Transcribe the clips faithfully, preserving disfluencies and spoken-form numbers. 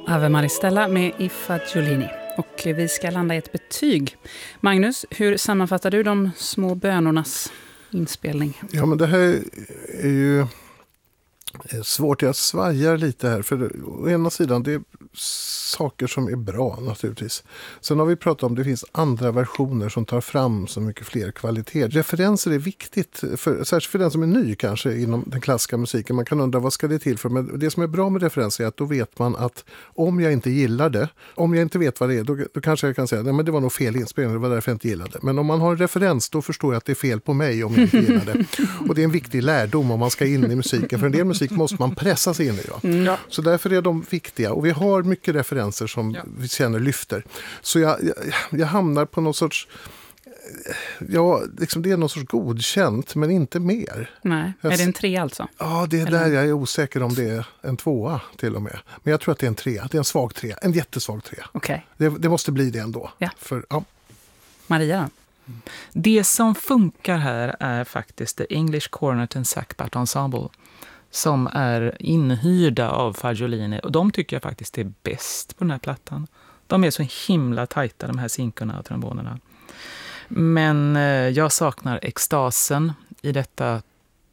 Ave Maristella med I Fagiolini. Och vi ska landa i ett betyg. Magnus, hur sammanfattar du de små bönornas inspelning? Ja, men det här är ju svårt. Jag svajar lite här. För å ena sidan, det är saker som är bra naturligtvis. Sen har vi pratat om att det finns andra versioner som tar fram så mycket fler kvaliteter. Referenser är viktigt, för, särskilt för den som är ny kanske inom den klassiska musiken. Man kan undra vad ska det till för. Men det som är bra med referenser är att då vet man att om jag inte gillar det, om jag inte vet vad det är, då, då kanske jag kan säga nej, men det var nog fel inspelning, det var därför jag inte gillade det. Men om man har en referens, då förstår jag att det är fel på mig om jag inte gillar det. Och det är en viktig lärdom om man ska in i musiken. För en del musik måste man pressa sig in i. Ja. Mm. Så därför är de viktiga. Och vi har mycket referenser som ja. vi känner lyfter. Så jag, jag, jag hamnar på någon sorts... Ja, liksom det är någon sorts godkänt, men inte mer. Nej, jag, är det en tre alltså? Ja, det är Eller? där jag är osäker om det är en tvåa till och med. Men jag tror att det är en trea. Det är en svag trea. En jättesvag trea. Okay. Det, det måste bli det ändå. Ja. För, ja. Maria? Det som funkar här är faktiskt The English Cornet and Sackbat Ensemble, som är inhyrda av Fagiolini. Och de tycker jag faktiskt är bäst på den här plattan. De är så himla tajta, de här synkorna och trombonerna. Men eh, jag saknar extasen i detta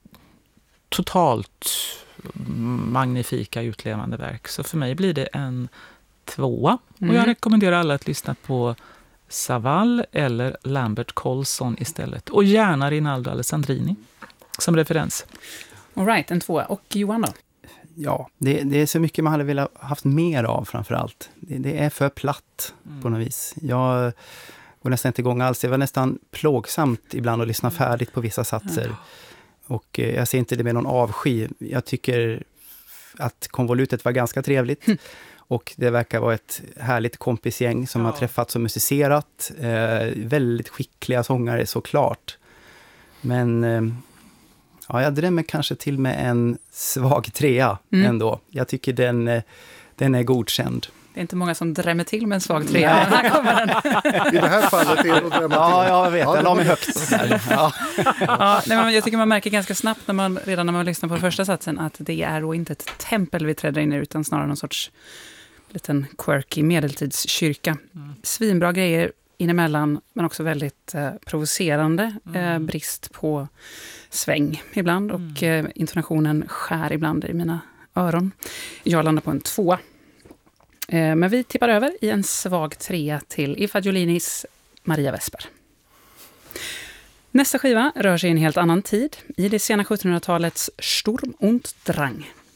totalt magnifika utlevande verk. Så för mig blir det en tvåa. Mm. Och jag rekommenderar alla att lyssna på Savall eller Lambert Colson istället. Och gärna Rinaldo Alessandrini som referens. All right, en tvåa. Och Johan då? Ja, det, det är så mycket man hade velat haft mer av framförallt. Det, det är för platt mm. på något vis. Jag går nästan inte igång alls. Det var nästan plågsamt ibland att lyssna färdigt på vissa satser. Mm. Och eh, jag ser inte det med någon avsky. Jag tycker att konvolutet var ganska trevligt. Mm. Och det verkar vara ett härligt kompisgäng som ja. har träffats och musicerat. Eh, väldigt skickliga sångare såklart. Men... Eh, Ja, jag drämmer kanske till med en svag trea mm. ändå. Jag tycker den, den är godkänd. Det är inte många som drämmer till med en svag trea. Här kommer den. I det här fallet är det att drämma till. Ja, jag vet. Jag la mig högt. Ja. Ja, nej, men jag tycker man märker ganska snabbt när man, redan när man lyssnar på första satsen att det är då inte ett tempel vi träder in i utan snarare någon sorts liten quirky medeltidskyrka. Mm. Svinbra grejer inemellan, men också väldigt eh, provocerande. Mm. Eh, brist på sväng ibland och mm. eh, intonationen skär ibland i mina öron. Jag landar på en tvåa. Eh, men vi tippar över i en svag trea till I Fagiolinis Maria Vesper. Nästa skiva rör sig i en helt annan tid, i det sena sjuttonhundratalets Sturm und Drang.